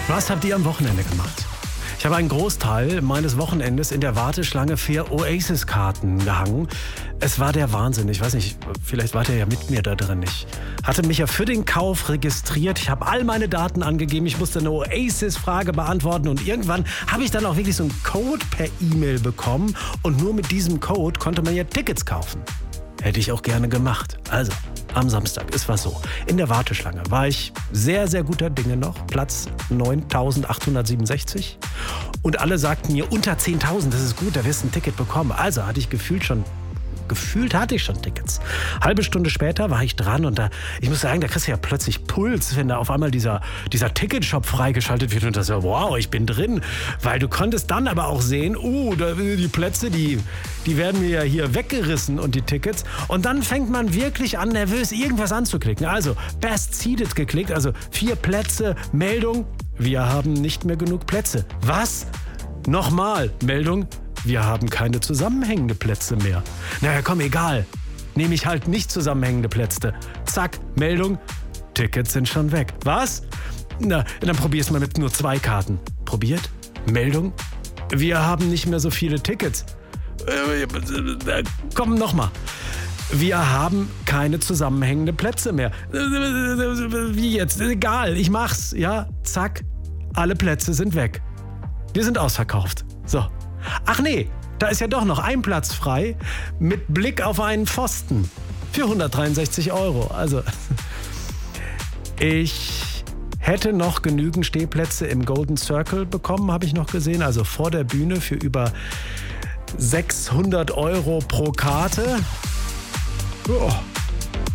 Was habt ihr am Wochenende gemacht? Ich habe einen Großteil meines Wochenendes in der Warteschlange für Oasis-Karten gehangen. Es war der Wahnsinn. Ich weiß nicht, vielleicht wart ihr ja mit mir da drin. Ich hatte mich ja für den Kauf registriert. Ich habe all meine Daten angegeben. Ich musste eine Oasis-Frage beantworten. Und irgendwann habe ich dann auch wirklich so einen Code per E-Mail bekommen. Und nur mit diesem Code konnte man ja Tickets kaufen. Hätte ich auch gerne gemacht. Also, am Samstag, es war so. In der Warteschlange war ich sehr, sehr guter Dinge noch. Platz 9.867. Und alle sagten mir, unter 10.000, das ist gut, da wirst du ein Ticket bekommen. Also hatte ich gefühlt hatte ich schon Tickets. Halbe Stunde später war ich dran und ich muss sagen, da kriegst du ja plötzlich Puls, wenn da auf einmal dieser Ticketshop freigeschaltet wird und das ja, wow, ich bin drin. Weil du konntest dann aber auch sehen, die Plätze, die werden mir ja hier weggerissen und die Tickets. Und dann fängt man wirklich an, nervös irgendwas anzuklicken. Also Best Seated geklickt, also 4 Plätze, Meldung, wir haben nicht mehr genug Plätze. Was? Nochmal, Meldung, wir haben keine zusammenhängende Plätze mehr. Naja, komm, egal. Nehme ich halt nicht zusammenhängende Plätze. Zack, Meldung, Tickets sind schon weg. Was? Na, dann probier's mal mit nur 2 Karten. Probiert? Meldung, wir haben nicht mehr so viele Tickets. Komm, nochmal. Wir haben keine zusammenhängende Plätze mehr. Wie jetzt? Egal, ich mach's. Ja, zack, alle Plätze sind weg. Wir sind ausverkauft. So. Ach nee, da ist ja doch noch ein Platz frei mit Blick auf einen Pfosten für 163 €. Also, ich hätte noch genügend Stehplätze im Golden Circle bekommen, habe ich noch gesehen. Also vor der Bühne für über 600 € pro Karte.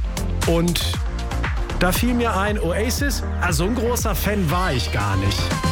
Und da fiel mir ein, Oasis, so ein großer Fan war ich gar nicht.